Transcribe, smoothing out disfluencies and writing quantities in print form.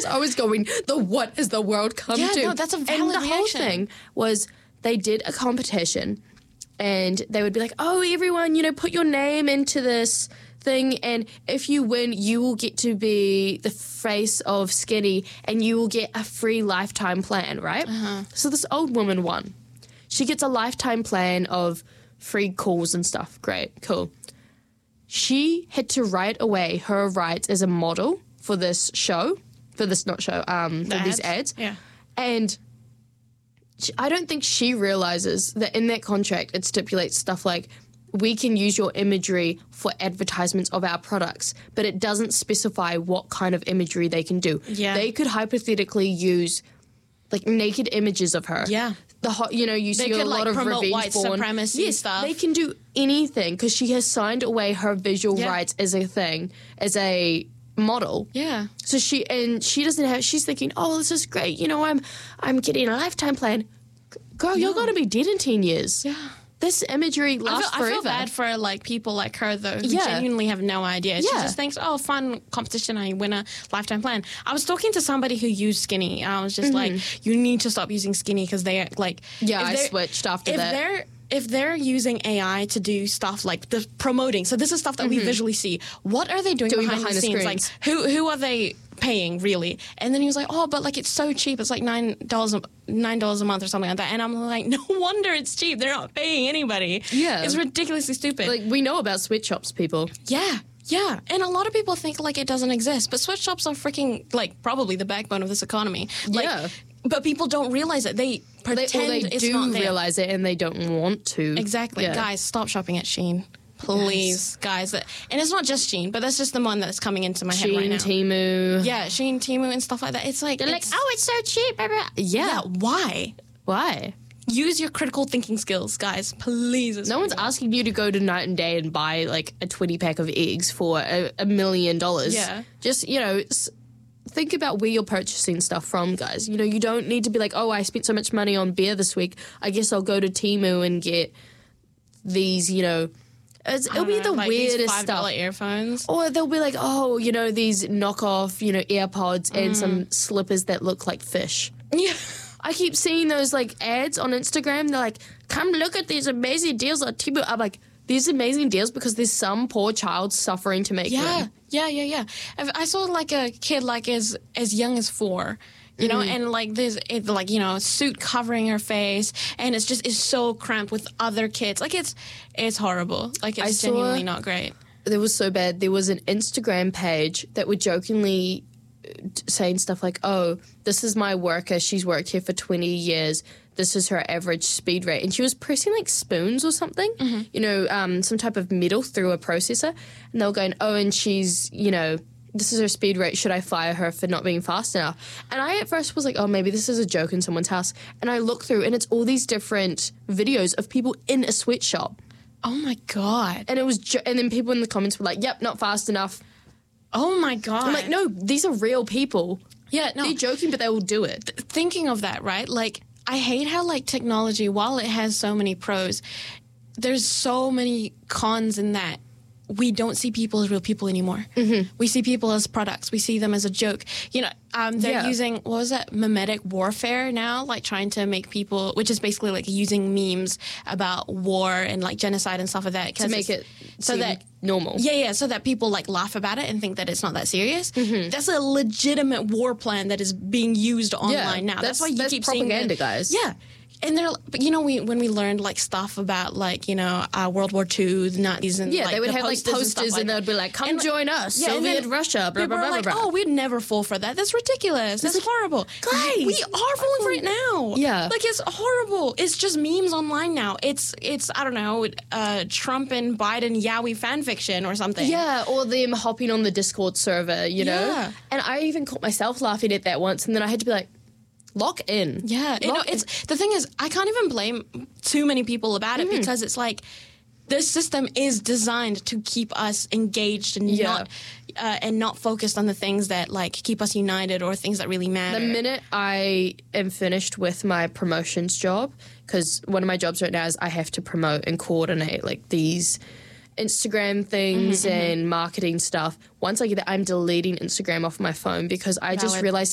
I was going, what has the world come to? No, that's a valid And the whole reaction. thing was they did a competition and they would be like, oh, everyone, put your name into this thing, and if you win, you will get to be the face of Skinny and you will get a free lifetime plan, right? So this old woman won. She gets a lifetime plan of free calls and stuff. Great, cool. She had to write away her rights as a model for this show, for these ads. Yeah. And I don't think she realizes that in that contract it stipulates stuff like, we can use your imagery for advertisements of our products, but it doesn't specify what kind of imagery they can do. Yeah. They could hypothetically use like naked images of her. Yeah. You see a lot of promote revenge white porn. supremacy stuff. They can do anything because she has signed away her visual rights as a model. Yeah. So she's thinking, oh, this is great. I'm getting a lifetime plan. Girl, you're going to be dead in 10 years. Yeah. This imagery lasts forever. I feel bad for people like her though, who genuinely have no idea. She just thinks, oh, fun competition, I win a lifetime plan. I was talking to somebody who used Skinny. I was just like, you need to stop using Skinny because they are like... Yeah, I switched after that. If they're using AI to do stuff like the promoting, so this is stuff that we visually see, what are they doing behind the scenes? Like, who are they paying, really? And then he was like, oh, but like it's so cheap. It's like $9 a month or something like that. And I'm like, no wonder it's cheap. They're not paying anybody. Yeah. It's ridiculously stupid. Like, we know about sweatshops, people. Yeah. Yeah, and a lot of people think like it doesn't exist, but sweatshops are freaking like probably the backbone of this economy. Like, but people don't realize it. They pretend it's not there. Realize it and they don't want to. Exactly. Yeah. Guys, stop shopping at Shein. Please, guys. And it's not just Shein, but that's just the one that's coming into my head right now. Temu. Yeah, Shein, Temu, and stuff like that. It's like... They're like, oh, it's so cheap. Blah, blah. Yeah, why? Why? Use your critical thinking skills, guys. Please. No one's asking you to go to Night and Day and buy, like, a 20-pack of eggs for $1 million. Yeah. Just, think about where you're purchasing stuff from, guys. You don't need to be like, oh, I spent so much money on beer this week. I guess I'll go to Temu and get these, it'll be the like weirdest these $5 stuff. Earphones. Or they'll be like, oh, these knockoff, AirPods and some slippers that look like fish. Yeah. I keep seeing those, like, ads on Instagram. They're like, come look at these amazing deals on Temu. I'm like, these amazing deals because there's some poor child suffering to make them. Yeah. I saw, like, a kid, like, as young as 4, and, like, there's, a suit covering her face, and it's so cramped with other kids. Like, it's horrible. Like, it's genuinely not great. It was so bad. There was an Instagram page that would jokingly saying stuff like, oh, this is my worker. She's worked here for 20 years. This is her average speed rate. And she was pressing, like, spoons or something, some type of metal through a processor. And they were going, oh, and she's, this is her speed rate. Should I fire her for not being fast enough? And I at first was like, oh, maybe this is a joke in someone's house. And I look through, and it's all these different videos of people in a sweatshop. Oh, my God. And it was, and then people in the comments were like, yep, not fast enough. Oh, my God. I'm like, no, these are real people. Yeah, no. They're joking, but they will do it. Thinking of that, right? Like, I hate how, like, technology, while it has so many pros, there's so many cons in that we don't see people as real people anymore. Mm-hmm. We see people as products. We see them as a joke. They're using, what was that, mimetic warfare now, like trying to make people, which is basically like using memes about war and like genocide and stuff like that. To make it so that normal. Yeah, so that people like laugh about it and think that it's not that serious. Mm-hmm. That's a legitimate war plan that is being used online now. That's why you keep seeing propaganda, guys. Yeah. And they're, but when we learned like stuff about like World War II, the Nazis, and they would have like posters and they would be like, "Come join us, Soviet Russia." Blah blah blah. Like, oh, we'd never fall for that. That's ridiculous. That's horrible. Guys, we are falling for it now. Yeah, like it's horrible. It's just memes online now. It's I don't know, Trump and Biden Yowie fan fiction or something. Yeah, or them hopping on the Discord server. Yeah. And I even caught myself laughing at that once, and then I had to be like, lock in. Yeah. It's the thing is, I can't even blame too many people about it because it's like this system is designed to keep us engaged and not focused on the things that like keep us united or things that really matter. The minute I am finished with my promotions job, because one of my jobs right now is I have to promote and coordinate like these Instagram things and marketing stuff. Once I get that, I'm deleting Instagram off my phone because I just realized